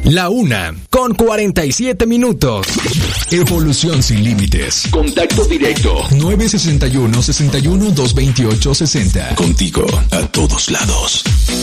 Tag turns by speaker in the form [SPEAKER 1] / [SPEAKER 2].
[SPEAKER 1] 1:47.
[SPEAKER 2] Evolución sin límites.
[SPEAKER 3] Contacto directo.
[SPEAKER 2] 961-61-228-60.
[SPEAKER 3] Contigo a todos lados.